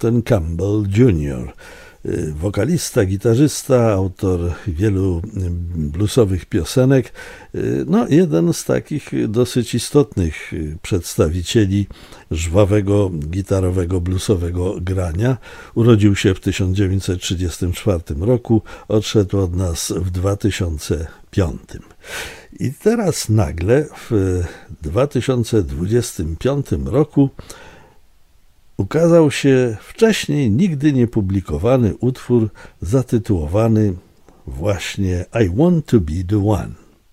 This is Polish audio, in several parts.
Walton Campbell Jr., wokalista, gitarzysta, autor wielu bluesowych piosenek, no jeden z takich dosyć istotnych przedstawicieli żwawego, gitarowego, bluesowego grania. Urodził się w 1934 roku, odszedł od nas w 2005. I teraz nagle w 2025 roku ukazał się wcześniej nigdy niepublikowany utwór zatytułowany właśnie I Want to Be the One.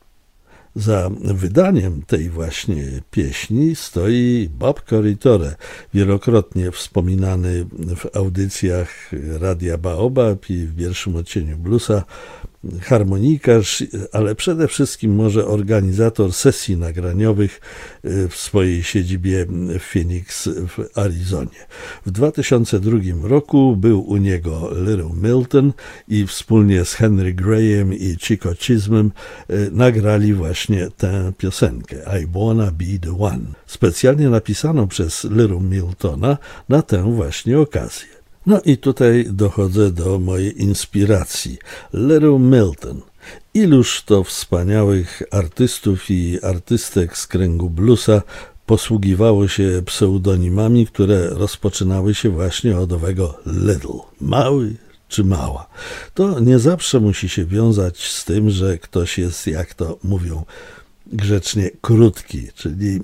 Za wydaniem tej właśnie pieśni stoi Bob Corritore, wielokrotnie wspominany w audycjach Radia Baobab i w Pierwszym Odcieniu Bluesa, harmonikarz, ale przede wszystkim może organizator sesji nagraniowych w swojej siedzibie w Phoenix w Arizonie. W 2002 roku był u niego Little Milton i wspólnie z Henry Graham i Chico Chisholm nagrali właśnie tę piosenkę I Wanna Be the One, specjalnie napisaną przez Little Miltona na tę właśnie okazję. No i tutaj dochodzę do mojej inspiracji. Little Milton. Iluż to wspaniałych artystów i artystek z kręgu bluesa posługiwało się pseudonimami, które rozpoczynały się właśnie od owego Little. Mały czy mała. To nie zawsze musi się wiązać z tym, że ktoś jest, jak to mówią grzecznie, krótki, czyli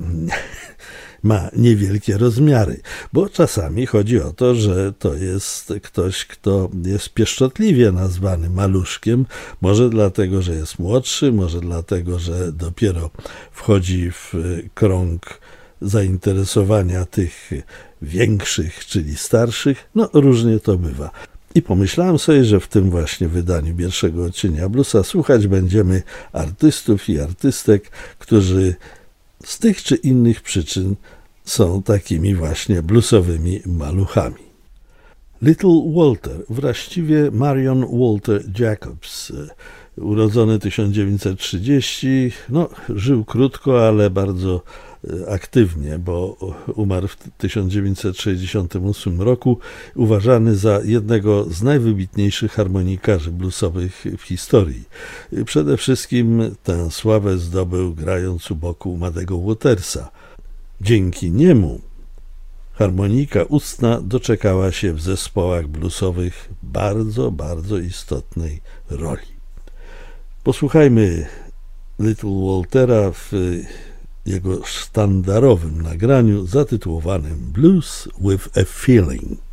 ma niewielkie rozmiary, bo czasami chodzi o to, że to jest ktoś, kto jest pieszczotliwie nazwany maluszkiem, może dlatego, że jest młodszy, może dlatego, że dopiero wchodzi w krąg zainteresowania tych większych, czyli starszych, no różnie to bywa. I pomyślałem sobie, że w tym właśnie wydaniu Pierwszego Odcienia Bluesa słuchać będziemy artystów i artystek, którzy z tych czy innych przyczyn są takimi właśnie bluesowymi maluchami. Little Walter, właściwie Marion Walter Jacobs, urodzony 1930, żył krótko, ale bardzo aktywnie, bo umarł w 1968 roku, uważany za jednego z najwybitniejszych harmonikarzy bluesowych w historii. Przede wszystkim tę sławę zdobył grając u boku Muddego Watersa. Dzięki niemu harmonika ustna doczekała się w zespołach bluesowych bardzo, bardzo istotnej roli. Posłuchajmy Little Waltera w jego sztandarowym nagraniu zatytułowanym Blues with a Feeling.